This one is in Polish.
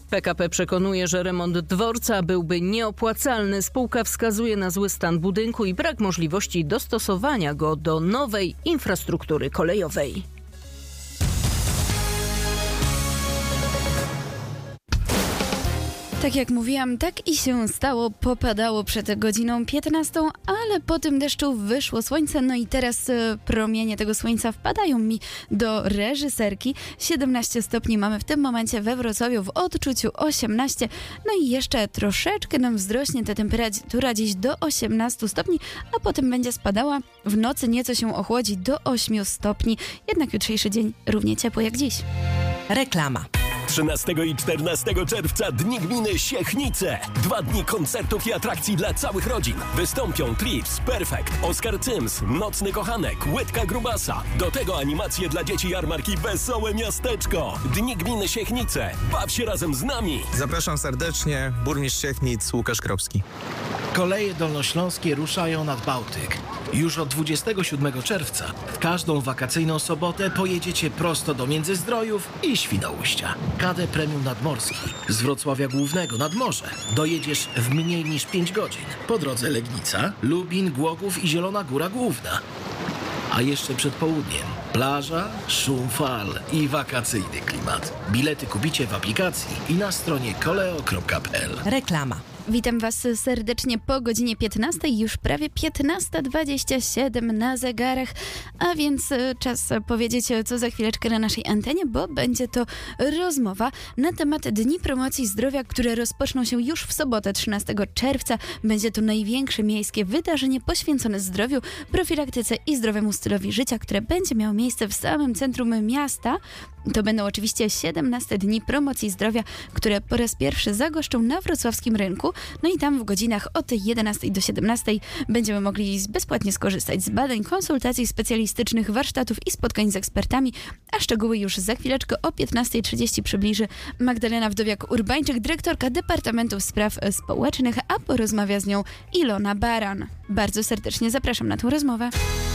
PKP przekonuje, że remont dworca byłby nieopłacalny. Spółka wskazuje na zły stan budynku i brak możliwości dostosowania go do nowej infrastruktury kolejowej. Tak jak mówiłam, tak i się stało. Popadało przed godziną 15, ale po tym deszczu wyszło słońce. No i teraz promienie tego słońca wpadają mi do reżyserki. 17 stopni mamy w tym momencie we Wrocławiu, w odczuciu 18. No i jeszcze troszeczkę nam wzrośnie ta temperatura dziś do 18 stopni, a potem będzie spadała. W nocy nieco się ochłodzi do 8 stopni. Jednak jutrzejszy dzień równie ciepły jak dziś. Reklama. 13 i 14 czerwca Dni Gminy Siechnice. 2 dni koncertów i atrakcji dla całych rodzin. Wystąpią Trips, Perfect, Oskar Cyms, Nocny Kochanek, Łydka Grubasa. Do tego animacje dla dzieci, jarmarki Wesołe Miasteczko. Dni Gminy Siechnice. Baw się razem z nami. Zapraszam serdecznie, burmistrz Siechnic Łukasz Kropski. Koleje dolnośląskie ruszają nad Bałtyk. Już od 27 czerwca w każdą wakacyjną sobotę pojedziecie prosto do Międzyzdrojów i Świnoujścia. KD Premium Nadmorski z Wrocławia Głównego nad morze dojedziesz w mniej niż 5 godzin. Po drodze Legnica, Lubin, Głogów i Zielona Góra Główna. A jeszcze przed południem plaża, szum fal i wakacyjny klimat. Bilety kupicie w aplikacji i na stronie koleo.pl. Reklama. Witam Was serdecznie po godzinie 15, już prawie 15:27 na zegarach, a więc czas powiedzieć, co za chwileczkę na naszej antenie, bo będzie to rozmowa na temat Dni Promocji Zdrowia, które rozpoczną się już w sobotę 13 czerwca. Będzie to największe miejskie wydarzenie poświęcone zdrowiu, profilaktyce i zdrowemu stylowi życia, które będzie miało miejsce w samym centrum miasta. To będą oczywiście 17 Dni Promocji Zdrowia, które po raz pierwszy zagoszczą na wrocławskim rynku. No i tam w godzinach od 11 do 17 będziemy mogli bezpłatnie skorzystać z badań, konsultacji specjalistycznych, warsztatów i spotkań z ekspertami, a szczegóły już za chwileczkę o 15:30 przybliży Magdalena Wdowiak-Urbańczyk, dyrektorka Departamentu Spraw Społecznych, a porozmawia z nią Ilona Baran. Bardzo serdecznie zapraszam na tę rozmowę.